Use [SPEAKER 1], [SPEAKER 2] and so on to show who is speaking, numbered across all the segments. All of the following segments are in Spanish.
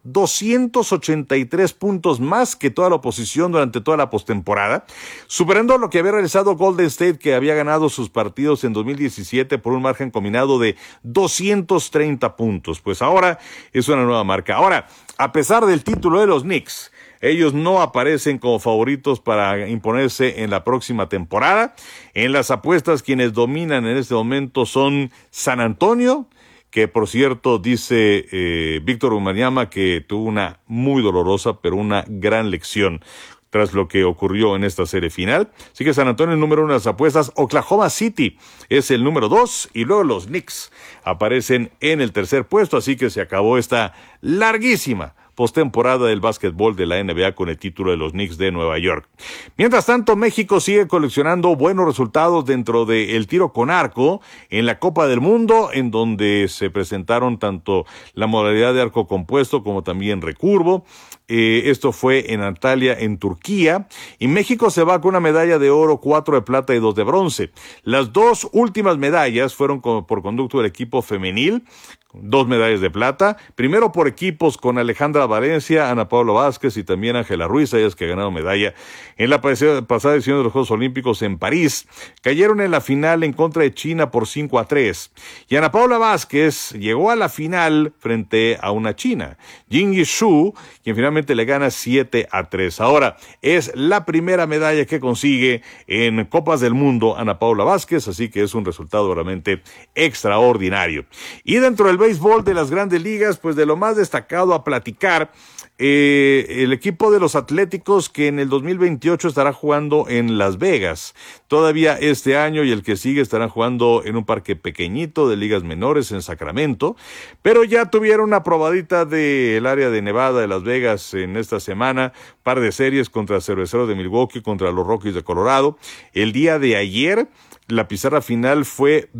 [SPEAKER 1] 283 puntos más que toda la oposición durante toda la postemporada, superando lo que había realizado Golden State, que había ganado sus partidos en 2017 por un margen combinado de 230 puntos. Pues ahora es una nueva marca. Ahora, a pesar del título de los Knicks, ellos no aparecen como favoritos para imponerse en la próxima temporada. En las apuestas, quienes dominan en este momento son San Antonio, que por cierto dice Víctor Wembanyama que tuvo una muy dolorosa, pero una gran lección tras lo que ocurrió en esta serie final. Así que San Antonio es el número 1 de las apuestas. Oklahoma City es el número 2 y luego los Knicks aparecen en el tercer puesto. Así que se acabó esta larguísima postemporada del básquetbol de la NBA con el título de los Knicks de Nueva York. Mientras tanto, México sigue coleccionando buenos resultados dentro del tiro con arco en la Copa del Mundo, en donde se presentaron tanto la modalidad de arco compuesto como también recurvo. Esto fue en Antalya, en Turquía, y México se va con una medalla de oro, 4 de plata y 2 de bronce. Las dos últimas medallas fueron por conducto del equipo femenil, 2 medallas de plata, primero por equipos con Alejandra Valencia, Ana Paula Vázquez y también Ángela Ruiz, ellas que ganaron medalla en la pasada edición de los Juegos Olímpicos en París. Cayeron en la final en contra de China por 5-3, y Ana Paula Vázquez llegó a la final frente a una china, Jing Yishu, quien finalmente le gana 7-3. Ahora, es la primera medalla que consigue en Copas del Mundo Ana Paula Vázquez, así que es un resultado realmente extraordinario. Y dentro del béisbol de las Grandes Ligas, pues de lo más destacado a platicar, el equipo de los Atléticos, que en el 2028 estará jugando en Las Vegas. Todavía este año y el que sigue estarán jugando en un parque pequeñito de ligas menores en Sacramento, pero ya tuvieron una probadita del área de Nevada de Las Vegas en esta semana, par de series contra Cerveceros de Milwaukee, contra los Rockies de Colorado. El día de ayer, la pizarra final fue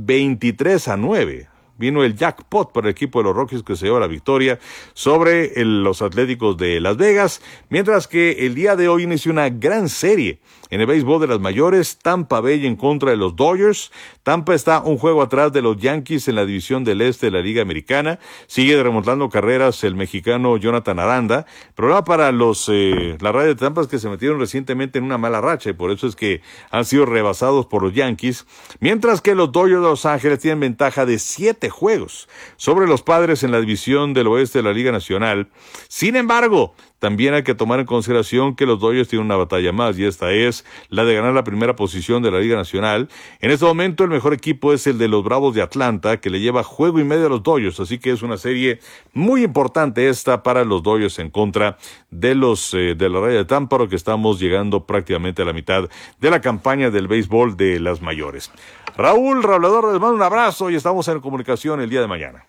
[SPEAKER 1] 23-9. Vino el jackpot para el equipo de los Rockies, que se lleva la victoria sobre los Atléticos de Las Vegas, mientras que el día de hoy inició una gran serie en el béisbol de las mayores. Tampa Bay en contra de los Dodgers. Tampa está un juego atrás de los Yankees en la división del este de la Liga Americana. Sigue remontando carreras el mexicano Jonathan Aranda. Problema para la radio de Tampa es que se metieron recientemente en una mala racha y por eso es que han sido rebasados por los Yankees, mientras que los Dodgers de Los Ángeles tienen ventaja de 7 juegos sobre los Padres en la división del oeste de la Liga Nacional. Sin embargo, también hay que tomar en consideración que los Dodgers tienen una batalla más, y esta es la de ganar la primera posición de la Liga Nacional. En este momento el mejor equipo es el de los Bravos de Atlanta, que le lleva juego y medio a los Dodgers, así que es una serie muy importante esta para los Dodgers en contra de los de la Raya de Tampa, que estamos llegando prácticamente a la mitad de la campaña del béisbol de las mayores. Raúl Rablador, les mando un abrazo y estamos en comunicación el día de mañana.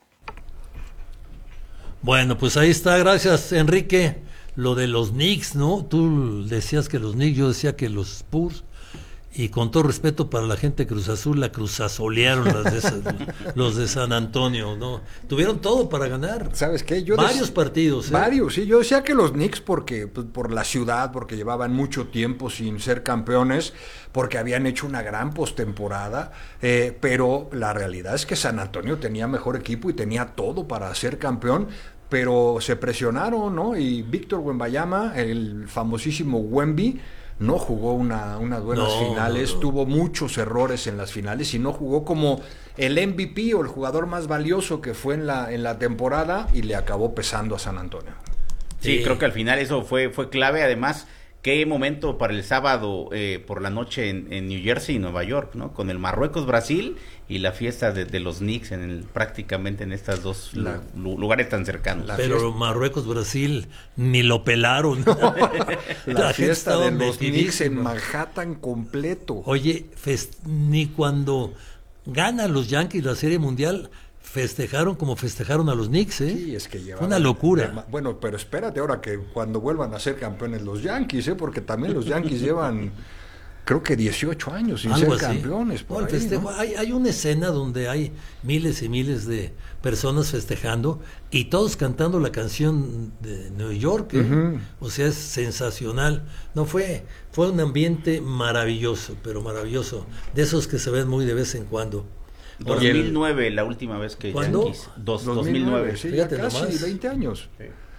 [SPEAKER 2] Bueno, pues ahí está, gracias Enrique. Lo de los Knicks, ¿no? Tú decías que los Knicks, yo decía que los Spurs, y con todo respeto para la gente de Cruz Azul, la cruzazolearon los de San Antonio, ¿no? Tuvieron todo para ganar.
[SPEAKER 3] ¿Sabes qué?
[SPEAKER 2] Varios partidos.
[SPEAKER 3] Varios, sí. Yo decía que los Knicks porque pues, por la ciudad, porque llevaban mucho tiempo sin ser campeones, porque habían hecho una gran postemporada, pero la realidad es que San Antonio tenía mejor equipo y tenía todo para ser campeón, pero se presionaron, ¿no? Y Víctor Wembanyama, el famosísimo Wemby, no jugó unas buenas finales, tuvo muchos errores en las finales y no jugó como el MVP o el jugador más valioso que fue en la temporada, y le acabó pesando a San Antonio.
[SPEAKER 4] Sí, creo que al final eso fue clave. Además, qué momento para el sábado por la noche en New Jersey y Nueva York, ¿no? Con el Marruecos-Brasil y la fiesta de los Knicks prácticamente en estas dos lugares tan cercanos.
[SPEAKER 2] Pero Marruecos-Brasil ni lo pelaron.
[SPEAKER 3] La fiesta de los Knicks en Manhattan completo.
[SPEAKER 2] Oye, ni cuando ganan los Yankees la Serie Mundial festejaron como festejaron a los Knicks, ¿eh?
[SPEAKER 3] Sí, es que
[SPEAKER 2] fue una locura.
[SPEAKER 3] Bueno, pero espérate ahora que cuando vuelvan a ser campeones los Yankees, porque también los Yankees llevan creo que 18 años sin ser campeones.
[SPEAKER 2] Por ahí, ¿no? Hay una escena donde hay miles y miles de personas festejando y todos cantando la canción de New York, ¿eh? Uh-huh. O sea, es sensacional. No fue un ambiente maravilloso, pero maravilloso, de esos que se ven muy de vez en cuando.
[SPEAKER 4] 2009, la última vez que
[SPEAKER 2] ¿Cuándo?
[SPEAKER 4] Yankees. 2009.
[SPEAKER 3] Sí, ya casi 20 años. Sí.